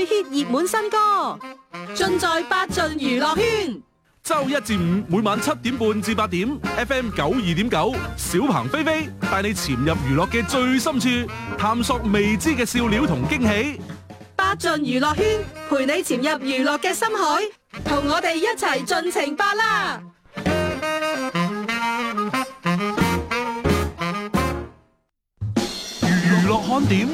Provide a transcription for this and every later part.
hit 熱門新歌，盡在八盡娛樂圈。 周一至五每晚7點半至8點 ，FM 92.9，小鵬飛飛帶你潛入娛樂嘅最深處，探索未知嘅笑料同驚喜。 八盡娛樂圈陪你潛入娛樂嘅深海，同我哋一齊盡情八啦！ 娛樂看點。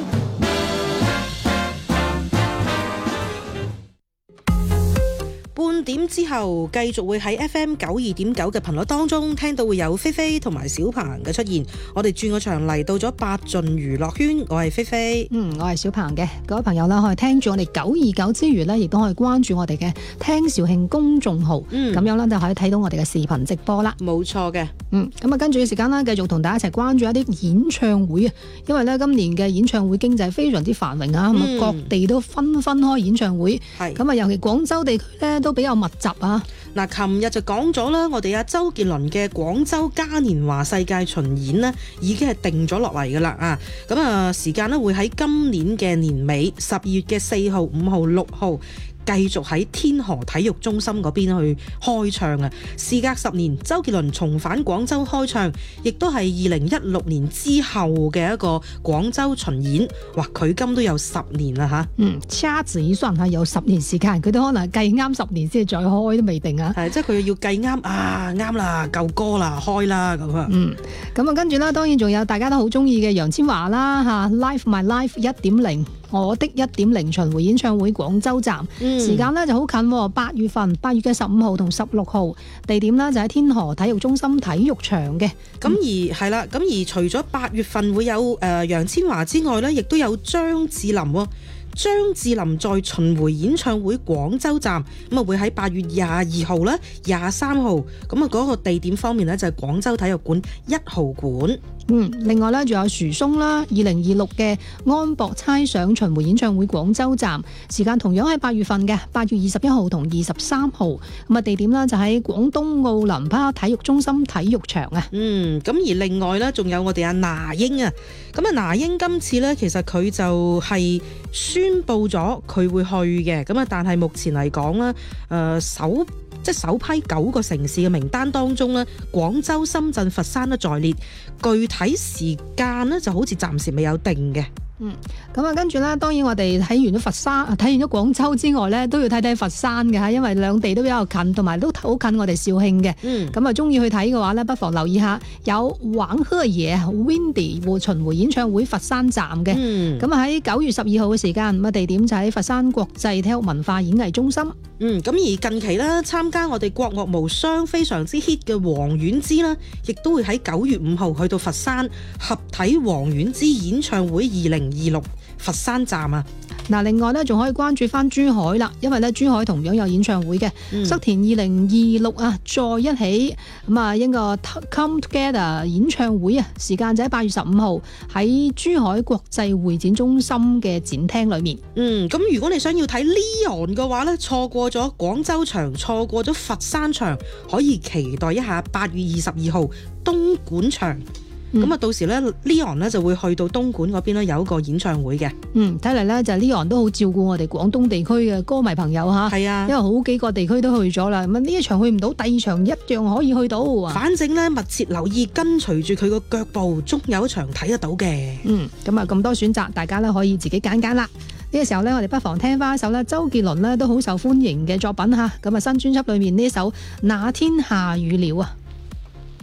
半點之後繼續會喺 FM 92.9嘅頻率當中聽到會有菲菲同埋小鵬嘅出現。我哋轉個場嚟到咗八盡娛樂圈，我係菲菲， 我係小鵬嘅。各位朋友啦，可以聽住我哋929之餘呢，亦都可以關注我哋嘅聽肇慶公眾號，咁樣呢，就可以睇到我哋嘅視頻直播啦。 冇錯嘅。 咁啊，跟住嘅時間啦，繼續同大家一齊關注一啲演唱會啊。因為呢，今年嘅演唱會經濟非常之繁榮啊，各地都紛紛開演唱會。咁啊，尤其廣州地區呢，都比較密集啊。 嗱，琴日就講咗啦，我哋阿周杰倫嘅廣州嘉年華世界巡演呢已經係定咗落嚟噶啦啊！咁啊，時間呢會喺今年嘅年尾12月嘅4號、5號、6號。繼續喺天河體育中心嗰邊去開唱啊！事隔10年，周杰倫重返廣州開唱，亦都係2016年之後嘅一個廣州巡演。哇，距今都有10年啦吓。 掐指一算有10年時間，佢都可能計啱10年先再開都未定啊。 係，即係佢要計啱啊，啱啦，夠歌啦，開啦咁啊。 咁啊，跟住啦，當然仲有大家都好中意嘅楊千嬅啦吓，Live My Life 1.0。我的1.0巡迴演唱會廣州站，時間呢就好近，8月份8月嘅15號同16號，地點呢就喺天河體育中心體育場嘅。 咁而係啦，咁而除咗8月份會有楊千嬅之外呢，亦都有張智霖喎。張智霖在巡迴演唱會廣州站，咁啊會喺8月22號啦、23號，咁啊嗰個地點方面呢，就係廣州體育館1號館。 另外咧仲有樹松啦，2026嘅安博猜想巡迴演唱會廣州站，時間同樣喺8月份嘅8月21號同23號，咁啊地點呢，就喺廣東奧林匹克體育中心體育場啊。 咁而另外呢，仲有我哋阿那英啊，咁啊那英今次呢，其實佢就係宣布咗佢會去嘅，咁啊但係目前嚟講呢，首批9個城市嘅名單當中呢，廣州、深圳、佛山都在列，具體時間呢就好似暫時未有定嘅。 咁啊，跟住咧，當然我哋睇完咗佛山、睇完咗廣州之外咧，都要睇睇佛山嘅嚇，因為兩地都比較近，同埋都好近我哋肇慶嘅。咁啊，中意去睇嘅話咧，不妨留意下有玩喝嘢 Windy 巡迴演唱會佛山站嘅。咁啊喺9月12號嘅時間，咁啊地點就喺佛山國際體育文化演藝中心。 咁而近期咧，參加我哋國樂無雙非常之 hit 嘅王菀之啦，亦都會喺9月5號去到佛山合體王菀之演唱會2026佛山站啊！ 嗱，另外咧仲可以關注翻珠海啦，因為咧珠海同樣有演唱會嘅，側田2026啊，再一起咁啊，一個 Come Together 演唱會啊，時間就喺8月15號喺珠海國際會展中心嘅展廳裏面。 咁如果你想要睇 Leon 嘅話咧，錯過咗廣州場，錯過咗佛山場，可以期待一下8月22號東莞場。咁啊，到時咧 Leon 咧就會去到東莞嗰邊咧有一個演唱會嘅。 睇嚟咧就 Leon 都好照顧我哋廣東地區嘅歌迷朋友吓。 係啊， 因為好幾個地區都去咗啦，咁呢一場去唔到，第二場一樣可以去到。 反正咧密切留意，跟隨住佢個腳步，終有一場睇得到嘅。 咁啊咁多選擇，大家咧可以自己揀揀啦。呢個時候咧，我哋不妨聽翻一首咧周杰倫咧都好受歡迎嘅作品吓。咁啊新專輯裏面呢一首《那天下雨了》啊。